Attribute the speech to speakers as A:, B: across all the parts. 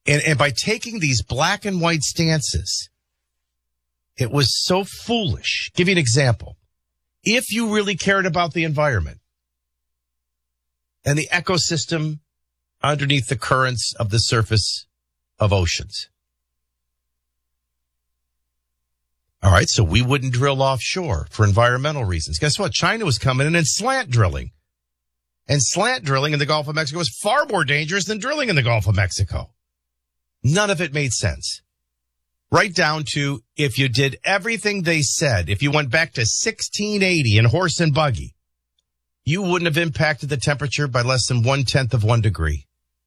A: And by taking these black and white stances, it was so foolish. Give you an example. If you really cared about the environment and the ecosystem underneath the currents of the surface of oceans. All right, so we wouldn't drill offshore for environmental reasons. Guess what? China was coming in and slant drilling. And slant drilling in the Gulf of Mexico is far more dangerous than drilling in the Gulf of Mexico. None of it made sense. Right down to if you did everything they said, if you went back to 1680 in horse and buggy, you wouldn't have impacted the temperature by less than 1/10 of 1 degree.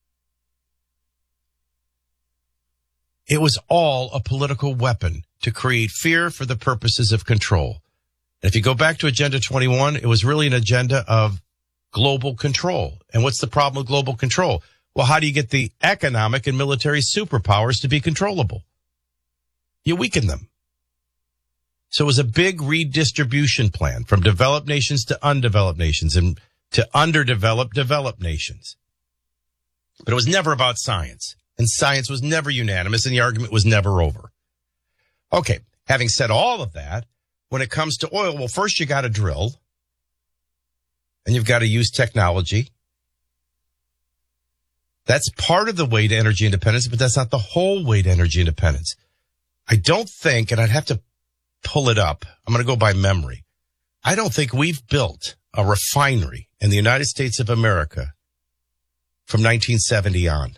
A: It was all a political weapon to create fear for the purposes of control. And if you go back to Agenda 21, it was really an agenda of global control. And what's the problem with global control? Well, how do you get the economic and military superpowers to be controllable? You weaken them. So it was a big redistribution plan from developed nations to undeveloped nations and to underdeveloped, developed nations. But it was never about science. And science was never unanimous, and the argument was never over. Okay, having said all of that, when it comes to oil, well, first you got to drill, and you've got to use technology. That's part of the way to energy independence, but that's not the whole way to energy independence. I don't think, and I'd have to pull it up, I'm going to go by memory. I don't think we've built a refinery in the United States of America from 1970 on.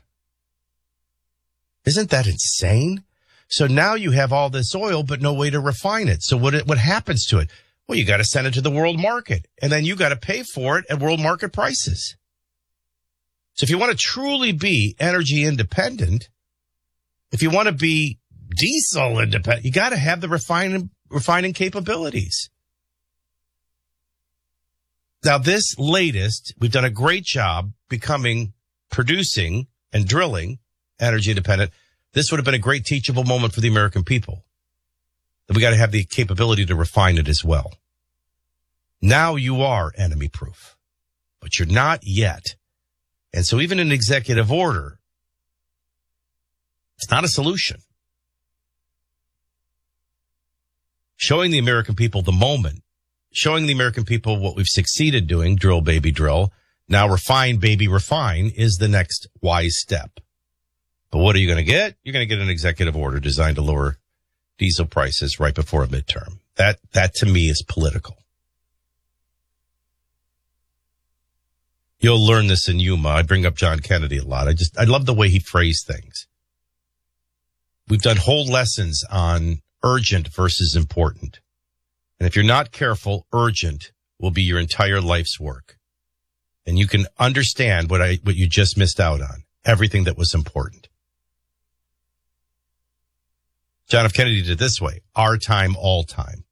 A: Isn't that insane? So now you have all this oil, but no way to refine it. So what happens to it? Well, you got to send it to the world market, and then you got to pay for it at world market prices. So if you want to truly be energy independent, if you want to be diesel independent, you got to have the refining capabilities. Now, this latest, we've done a great job producing and drilling energy independent. This would have been a great teachable moment for the American people. That we got to have the capability to refine it as well. Now you are enemy proof, but you're not yet. And so even an executive order, it's not a solution. Showing the American people the moment, showing the American people what we've succeeded doing, drill, baby, drill, now refine, baby, refine, is the next wise step. But what are you going to get? You're going to get an executive order designed to lower diesel prices right before a midterm. That to me is political. You'll learn this in Yuma. I bring up John Kennedy a lot. I love the way he phrased things. We've done whole lessons on urgent versus important. And if you're not careful, urgent will be your entire life's work. And you can understand what you just missed out on. Everything that was important. John F. Kennedy did it this way. Our time, all time.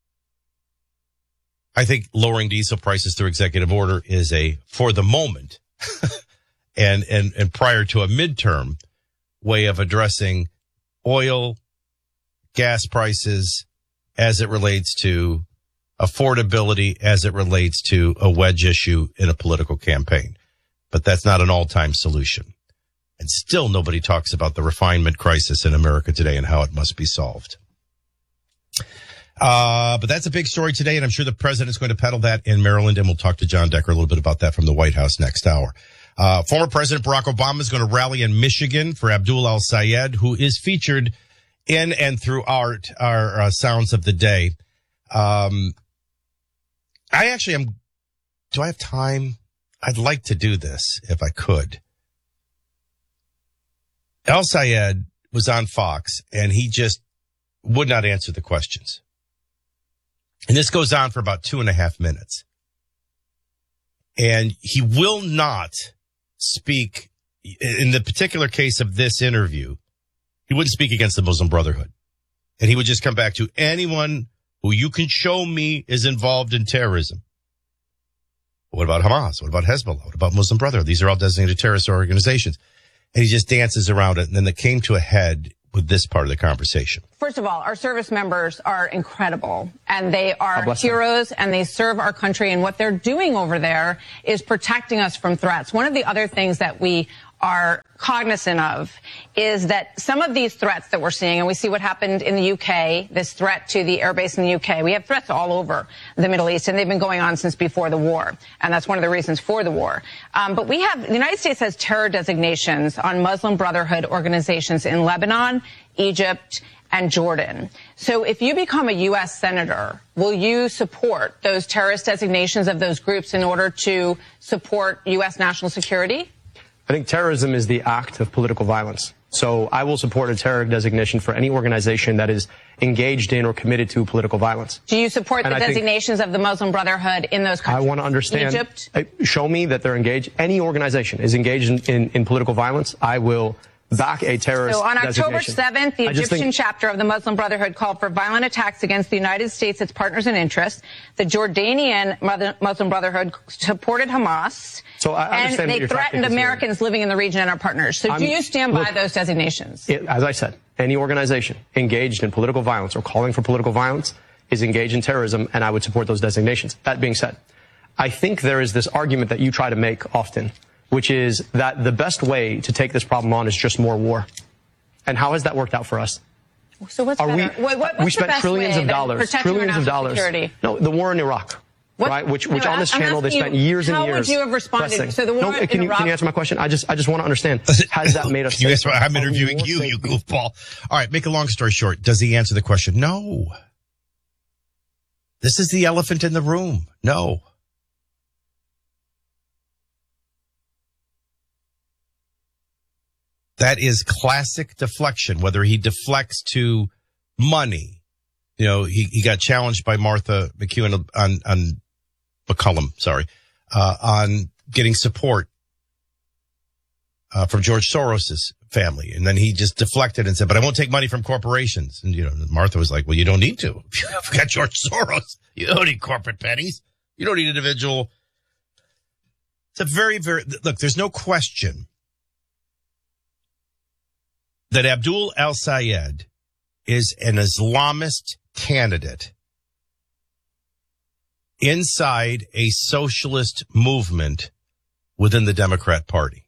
A: I think lowering diesel prices through executive order is for the moment, and prior to a midterm way of addressing oil, gas prices as it relates to affordability, as it relates to a wedge issue in a political campaign. But that's not an all-time solution. And still nobody talks about the refinement crisis in America today and how it must be solved. But that's a big story today, and I'm sure the president's going to peddle that in Maryland, and we'll talk to John Decker a little bit about that from the White House next hour. Former President Barack Obama is going to rally in Michigan for Abdul El-Sayed, who is featured in and through our Sounds of the Day. Do I have time? I'd like to do this if I could. El-Sayed was on Fox, and he just would not answer the questions. And this goes on for about 2.5 minutes. And he will not speak, in the particular case of this interview, he wouldn't speak against the Muslim Brotherhood. And he would just come back to anyone who you can show me is involved in terrorism. What about Hamas? What about Hezbollah? What about Muslim Brotherhood? These are all designated terrorist organizations. And he just dances around it. And then it came to a head with this part of the conversation.
B: First of all, our service members are incredible, and they are heroes, and they serve our country, and what they're doing over there is protecting us from threats. One of the other things that we are cognizant of is that some of these threats that we're seeing, and we see what happened in the UK, this threat to the airbase in the UK. We have threats all over the Middle East, and they've been going on since before the war. And that's one of the reasons for the war. But the United States has terror designations on Muslim Brotherhood organizations in Lebanon, Egypt, and Jordan. So if you become a U.S. senator, will you support those terrorist designations of those groups in order to support U.S. national security?
C: I think terrorism is the act of political violence. So I will support a terror designation for any organization that is engaged in or committed to political violence.
B: Do you support the designations of the Muslim Brotherhood in those countries?
C: I want to understand.
B: Egypt?
C: Show me that they're engaged. Any organization is engaged in political violence, I will back a terrorist
B: So on October
C: designation.
B: 7th, the Egyptian chapter of the Muslim Brotherhood called for violent attacks against the United States, its partners and interests. The Jordanian Muslim Brotherhood supported Hamas.
C: So I understand
B: and they threatened Americans living in the region and our partners. So do you stand by those designations?
C: As I said, any organization engaged in political violence or calling for political violence is engaged in terrorism, and I would support those designations. That being said, I think there is this argument that you try to make often, which is that the best way to take this problem on is just more war. And how has that worked out for us?
B: So what's better?
C: We spent trillions of dollars.
B: Security?
C: No, the war in Iraq. Right, which on this channel they spent years and years.
B: How would you have responded?
C: Pressing.
B: So the war in Iraq.
C: Can you answer my question? I just want to understand. Has that made us?
A: I'm interviewing you goofball. All right, make a long story short. Does he answer the question? No. This is the elephant in the room. No. That is classic deflection, whether he deflects to money. You know, he got challenged by Martha McCullough on getting support from George Soros's family. And then he just deflected and said, but I won't take money from corporations. And, you know, Martha was like, well, you don't need to. You've got George Soros. You don't need corporate pennies. You don't need individual. It's a very, look, there's no question that Abdul al-Sayed is an Islamist candidate inside a socialist movement within the Democrat Party.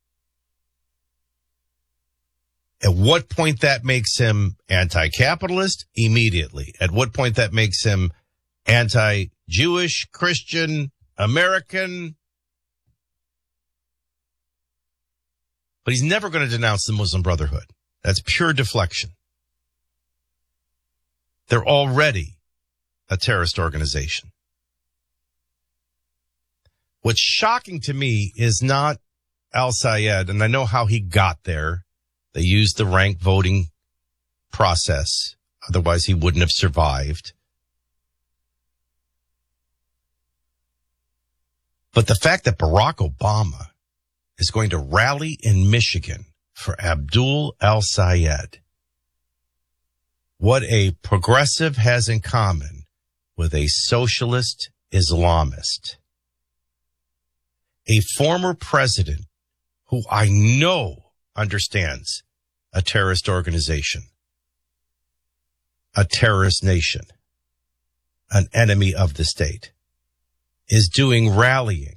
A: At what point that makes him anti-capitalist? Immediately. At what point that makes him anti-Jewish, Christian, American? But he's never going to denounce the Muslim Brotherhood. That's pure deflection. They're already a terrorist organization. What's shocking to me is not al-Sayed, and I know how he got there. They used the rank voting process. Otherwise, he wouldn't have survived. But the fact that Barack Obama is going to rally in Michigan for Abdul al-Sayed, what a progressive has in common with a socialist Islamist. A former president who I know understands a terrorist organization, a terrorist nation, an enemy of the state, is doing rallying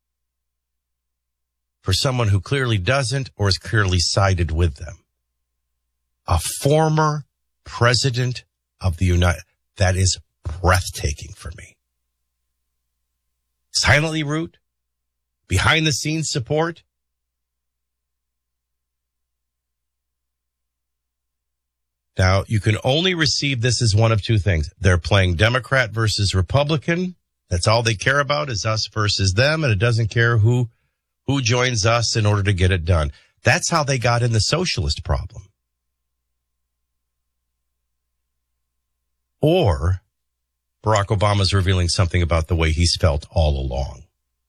A: for someone who clearly doesn't or is clearly sided with them. A former president of the United, that is breathtaking for me. Silently root, behind the scenes support. Now, you can only receive this as one of two things. They're playing Democrat versus Republican. That's all they care about is us versus them, and it doesn't care who joins us in order to get it done. That's how they got in the socialist problem. Or Barack Obama's revealing something about the way he's felt all along.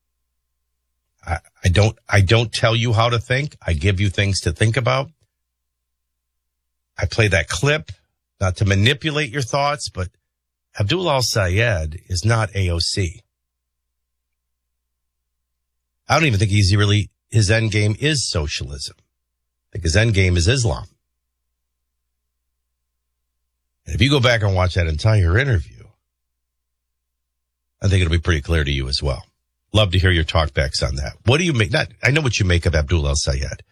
A: I don't tell you how to think. I give you things to think about. I play that clip not to manipulate your thoughts, but Abdul al-Sayed is not AOC. I don't even think his end game is socialism. I think his end game is Islam. And if you go back and watch that entire interview, I think it'll be pretty clear to you as well. Love to hear your talkbacks on that. What do you make? I know what you make of Abdul El-Sayed.